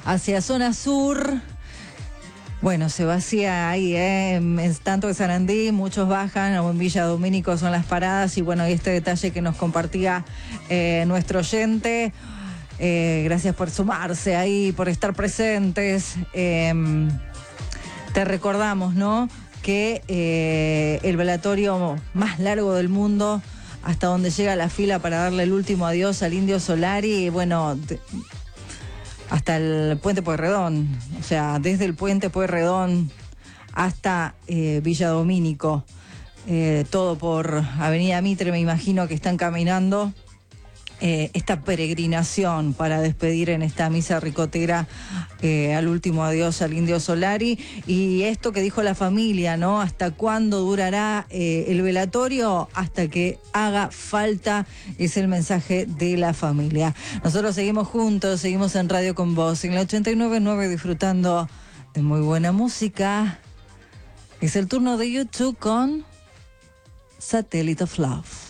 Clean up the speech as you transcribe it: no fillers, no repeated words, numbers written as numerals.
hacia zona sur. Bueno, se vacía ahí, tanto de Sarandí, muchos bajan, o en Villa Domínico son las paradas, y bueno, este detalle que nos compartía nuestro oyente, gracias por sumarse ahí, por estar presentes. Te recordamos, ¿no?, que el velatorio más largo del mundo, hasta donde llega la fila para darle el último adiós al Indio Solari, bueno, hasta el Puente Pueyrredón, o sea, desde el Puente Pueyrredón hasta Villa Domínico, todo por Avenida Mitre, me imagino que están caminando esta peregrinación para despedir en esta misa ricotera al último adiós al Indio Solari. Y esto que dijo la familia, ¿no? ¿Hasta cuándo durará el velatorio? Hasta que haga falta, es el mensaje de la familia. Nosotros seguimos juntos, seguimos en Radio con Vos, en la 89.9, disfrutando de muy buena música. Es el turno de YouTube con Satellite of Love.